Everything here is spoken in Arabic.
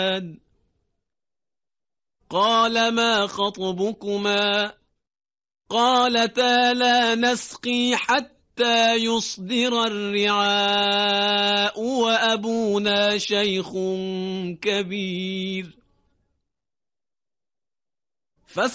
قال ما خطبكما قالتا لا نسقي حتى يصدر الرعاء وأبونا شيخ كبير